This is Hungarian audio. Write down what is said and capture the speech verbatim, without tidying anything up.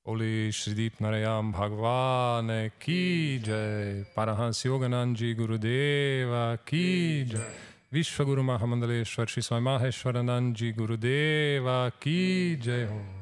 Oli Shrideep Narayam Bhagwan ki jai, Parahans Yoganand Ji Gurudeva ki jai, Vishwaguru Mahamandaleshwar Shri Swami Maheshwaranand Ji Gurudeva ki jai ho.